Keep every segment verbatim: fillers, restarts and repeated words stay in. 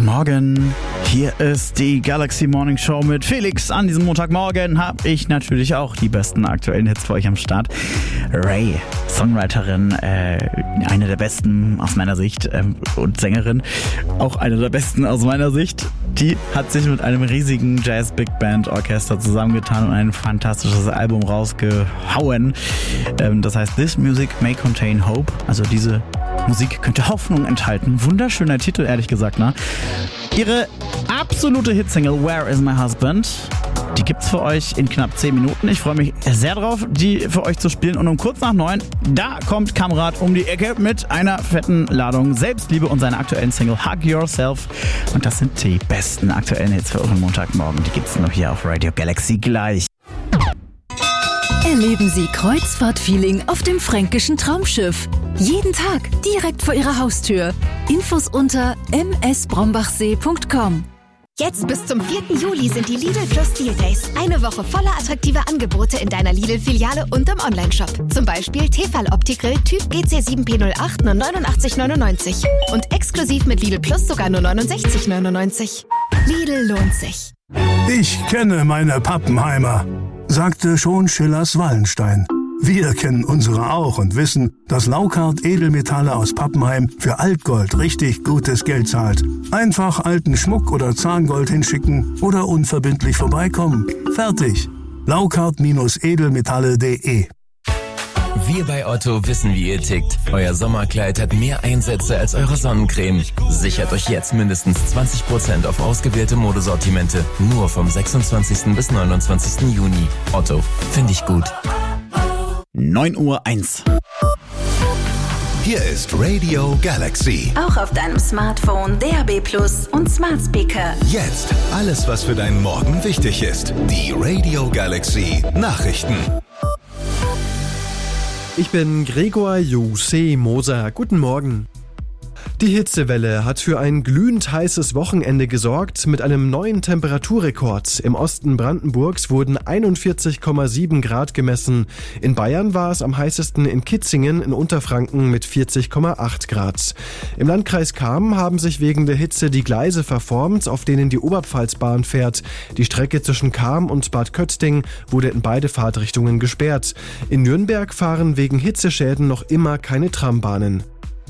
Morgen, hier ist die Galaxy Morning Show mit Felix. An diesem Montagmorgen habe ich natürlich auch die besten aktuellen Hits für euch am Start. Ray, Songwriterin, äh, eine der besten aus meiner Sicht äh, und Sängerin, auch eine der besten aus meiner Sicht. Die hat sich mit einem riesigen Jazz-Big-Band-Orchester zusammengetan und ein fantastisches Album rausgehauen. Ähm, das heißt This Music May Contain Hope, also diese Musik könnte Hoffnung enthalten. Wunderschöner Titel, ehrlich gesagt, ne? Ihre absolute Hitsingle Where is my husband? Die gibt's für euch in knapp zehn Minuten. Ich freue mich sehr drauf, die für euch zu spielen. Und um kurz nach neun, da kommt Kamrat um die Ecke mit einer fetten Ladung Selbstliebe und seiner aktuellen Single Hug Yourself. Und das sind die besten aktuellen Hits für euren Montagmorgen. Die gibt's noch hier auf Radio Galaxy gleich. Erleben Sie Kreuzfahrt-Feeling auf dem fränkischen Traumschiff. Jeden Tag direkt vor Ihrer Haustür. Infos unter m s brombachsee punkt com. Jetzt bis zum vierten Juli sind die Lidl Plus Deal Days. Eine Woche voller attraktiver Angebote in deiner Lidl-Filiale und im Onlineshop. Zum Beispiel Tefal Opti-Grill Typ G C sieben P null acht nur neunundachtzig neunundneunzig. Und exklusiv mit Lidl Plus sogar nur neunundsechzig neunundneunzig. Lidl lohnt sich. Ich kenne meine Pappenheimer, sagte schon Schillers Wallenstein. Wir kennen unsere auch und wissen, dass Laukart Edelmetalle aus Pappenheim für Altgold richtig gutes Geld zahlt. Einfach alten Schmuck oder Zahngold hinschicken oder unverbindlich vorbeikommen. Fertig. Laukart Edelmetalle punkt de. Wir bei Otto wissen, wie ihr tickt. Euer Sommerkleid hat mehr Einsätze als eure Sonnencreme. Sichert euch jetzt mindestens zwanzig Prozent auf ausgewählte Modesortimente. Nur vom sechsundzwanzigsten bis neunundzwanzigsten Juni. Otto, finde ich gut. neun Uhr eins. Hier ist Radio Galaxy. Auch auf deinem Smartphone, D A B Plus und Smart Speaker. Jetzt alles, was für deinen Morgen wichtig ist. Die Radio Galaxy Nachrichten. Ich bin Gregor Jose Moser. Guten Morgen. Die Hitzewelle hat für ein glühend heißes Wochenende gesorgt mit einem neuen Temperaturrekord. Im Osten Brandenburgs wurden einundvierzig Komma sieben Grad gemessen. In Bayern war es am heißesten in Kitzingen in Unterfranken mit vierzig Komma acht Grad. Im Landkreis Cham haben sich wegen der Hitze die Gleise verformt, auf denen die Oberpfalzbahn fährt. Die Strecke zwischen Cham und Bad Kötting wurde in beide Fahrtrichtungen gesperrt. In Nürnberg fahren wegen Hitzeschäden noch immer keine Trambahnen.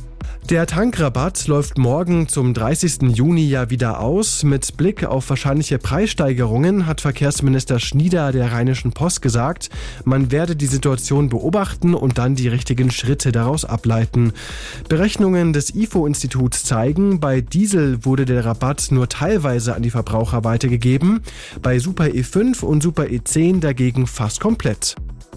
Der Tankrabatt läuft morgen zum dreißigsten Juni ja wieder aus. Mit Blick auf wahrscheinliche Preissteigerungen hat Verkehrsminister Schnieder der Rheinischen Post gesagt, man werde die Situation beobachten und dann die richtigen Schritte daraus ableiten. Berechnungen des I F O-Instituts zeigen, bei Diesel wurde der Rabatt nur teilweise an die Verbraucher weitergegeben, bei Super E fünf und Super E zehn dagegen fast komplett.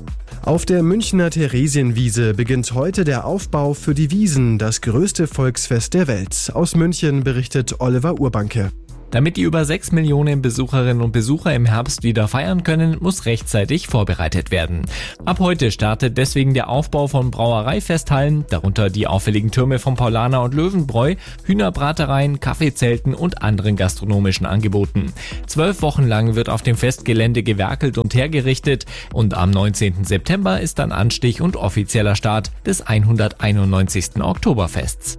Auf der Münchner Theresienwiese beginnt heute der Aufbau für die Wiesn, das größte Volksfest der Welt. Aus München berichtet Oliver Urbanke. Damit die über sechs Millionen Besucherinnen und Besucher im Herbst wieder feiern können, muss rechtzeitig vorbereitet werden. Ab heute startet deswegen der Aufbau von Brauereifesthallen, darunter die auffälligen Türme von Paulaner und Löwenbräu, Hühnerbratereien, Kaffeezelten und anderen gastronomischen Angeboten. Zwölf Wochen lang wird auf dem Festgelände gewerkelt und hergerichtet und am neunzehnten September ist dann Anstich und offizieller Start des hunderteinundneunzigsten Oktoberfests.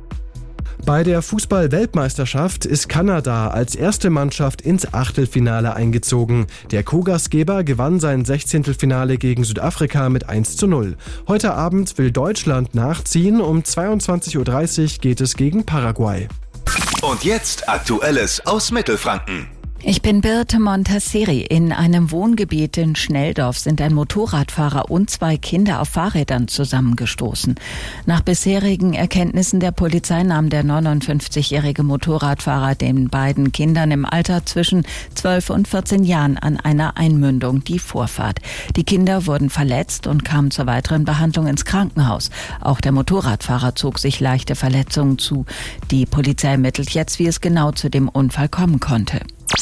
Bei der Fußball-Weltmeisterschaft ist Kanada als erste Mannschaft ins Achtelfinale eingezogen. Der Co-Gastgeber gewann sein Sechzehntelfinale gegen Südafrika mit eins zu null. Heute Abend will Deutschland nachziehen. Um zweiundzwanzig Uhr dreißig geht es gegen Paraguay. Und jetzt Aktuelles aus Mittelfranken. Ich bin Birte Montasseri. In einem Wohngebiet in Schnelldorf sind ein Motorradfahrer und zwei Kinder auf Fahrrädern zusammengestoßen. Nach bisherigen Erkenntnissen der Polizei nahm der neunundfünfzigjährige Motorradfahrer den beiden Kindern im Alter zwischen zwölf und vierzehn Jahren an einer Einmündung die Vorfahrt. Die Kinder wurden verletzt und kamen zur weiteren Behandlung ins Krankenhaus. Auch der Motorradfahrer zog sich leichte Verletzungen zu. Die Polizei ermittelt jetzt, wie es genau zu dem Unfall kommen konnte.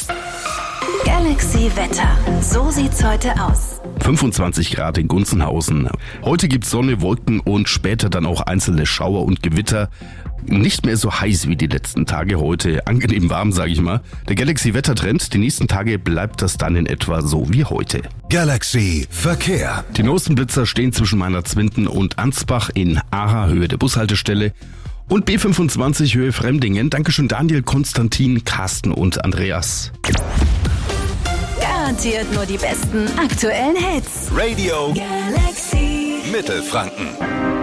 Galaxy Wetter. So sieht's heute aus. fünfundzwanzig Grad in Gunzenhausen. Heute gibt's Sonne, Wolken und später dann auch einzelne Schauer und Gewitter. Nicht mehr so heiß wie die letzten Tage. Heute angenehm warm, sage ich mal. Der Galaxy-Wettertrend, die nächsten Tage bleibt das dann in etwa so wie heute. Galaxy Verkehr. Die Nostenblitzer stehen zwischen Meinerzwinden und Ansbach in Aha, Höhe der Bushaltestelle. Und B fünfundzwanzig Höhe Fremdingen. Dankeschön Daniel, Konstantin, Carsten und Andreas. Garantiert nur die besten aktuellen Hits. Radio Galaxy Mittelfranken.